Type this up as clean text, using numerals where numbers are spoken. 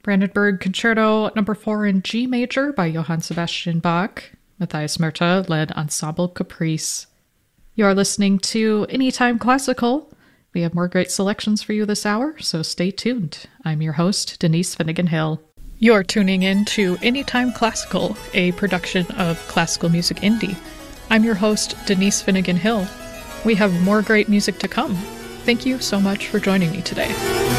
Brandenburg Concerto No. 4 in G major by Johann Sebastian Bach. Matthias Merta led Ensemble Caprice. You are listening to Anytime Classical. We have more great selections for you this hour, so stay tuned. I'm your host, Denise Finnegan Hill. You're tuning in to Anytime Classical, a production of Classical Music Indie. I'm your host, Denise Finnegan Hill. We have more great music to come. Thank you so much for joining me today.